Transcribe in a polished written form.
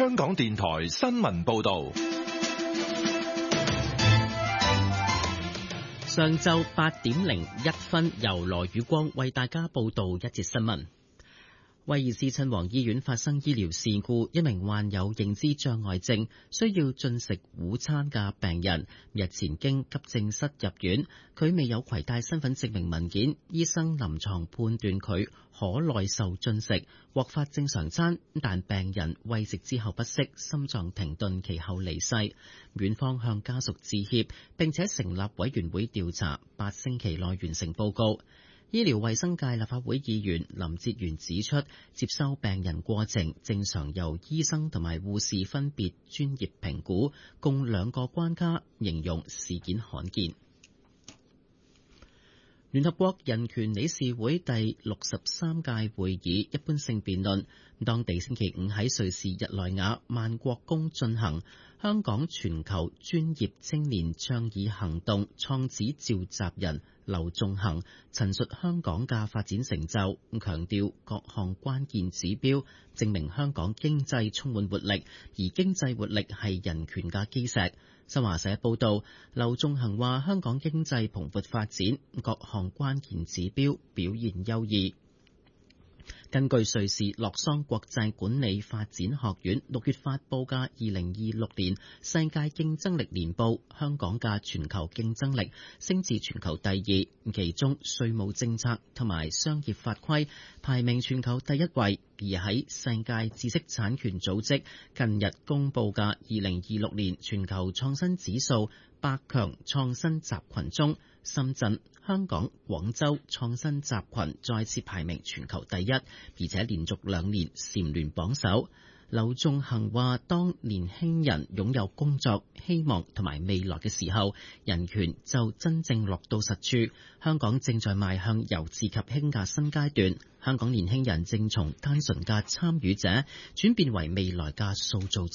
香港電台新聞報道。 上晝8:01，由羅宇光為大家報道一節新聞。威爾斯親王醫院發生醫療事故，一名患有認知障礙症、需要進食午餐嘅病人，日前經急症室入院。佢未有攜帶身份證明文件，醫生臨床判斷佢可耐受進食，獲發正常餐，但病人餵食之後不適，心臟停頓，其後離世。院方向家屬致歉，並且成立委員會調查，8星期內完成報告。醫療衛生界立法會議員林哲玄指出，接收病人過程正常由醫生同埋護士分別專業評估，共2個關卡，形容事件罕見。聯合國人權理事會第63屆會議一般性辯論，當地星期五喺瑞士日內瓦萬國宮進行。香港全球專業青年倡議行動創始召集人劉仲恒陳述香港嘅發展成就，強調各項關鍵指標證明香港經濟充滿活力，而經濟活力係人權嘅基石。新華社報道，劉仲恒話香港經濟蓬勃發展，各項關鍵指標表現優異。根據瑞士洛桑國際管理發展學院6月發布嘅2026年世界競爭力年報，香港嘅全球競爭力升至全球第2，其中稅務政策同埋商業法規排名全球第1位。而喺世界知識產權組織近日公布嘅2026年全球創新指數100強創新集群中，深圳、香港、廣州創新集群再次排名全球第1，而且連續2年蟬聯榜首。劉仲恒話，當年輕人擁有工作、希望同埋未來嘅時候，人權就真正落到實處。香港正在邁向由治及興嘅新階段，香港年輕人正從單純嘅參與者轉變為未來嘅塑造者。